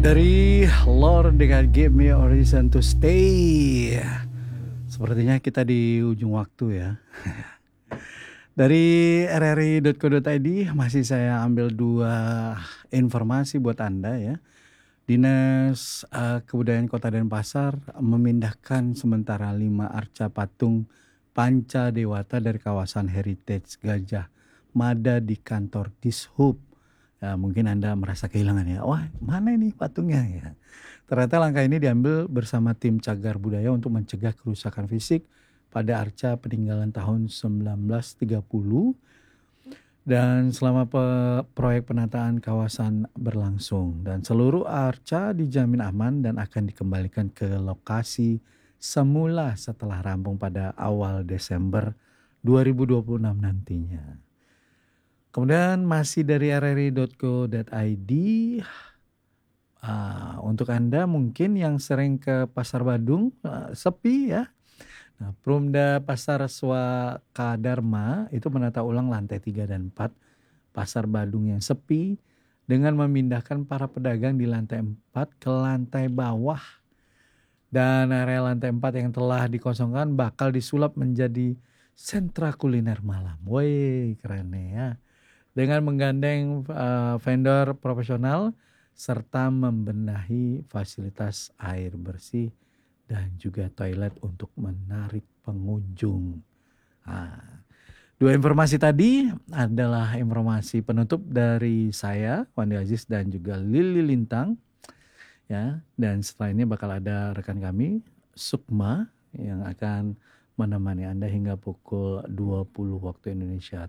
Dari Lord dengan Give Me a Reason to Stay. Sepertinya kita di ujung waktu ya. Dari rri.co.id masih saya ambil dua informasi buat Anda ya. Dinas Kebudayaan Kota Denpasar memindahkan sementara 5 arca patung Panca Dewata dari kawasan Heritage Gajah Mada di kantor Dishub. Ya, mungkin Anda merasa kehilangan ya. Wah, mana ini patungnya ya? Ternyata langkah ini diambil bersama tim cagar budaya untuk mencegah kerusakan fisik pada arca peninggalan tahun 1930 dan selama proyek penataan kawasan berlangsung, dan seluruh arca dijamin aman dan akan dikembalikan ke lokasi semula setelah rampung pada awal Desember 2026 nantinya. Kemudian masih dari rri.co.id, untuk Anda mungkin yang sering ke Pasar Badung, sepi ya. Nah, Perumda Pasar Swakadharma itu menata ulang lantai 3 dan 4 Pasar Badung yang sepi dengan memindahkan para pedagang di lantai 4 ke lantai bawah. Dan area lantai 4 yang telah dikosongkan bakal disulap menjadi sentra kuliner malam. Woi, keren nih ya. Dengan menggandeng vendor profesional serta membenahi fasilitas air bersih dan juga toilet untuk menarik pengunjung. Dua informasi tadi adalah informasi penutup dari saya, Wandi Aziz dan juga Lili Lintang. Ya, dan setelah ini bakal ada rekan kami, Sukma, yang akan menemani Anda hingga pukul 20 waktu Indonesia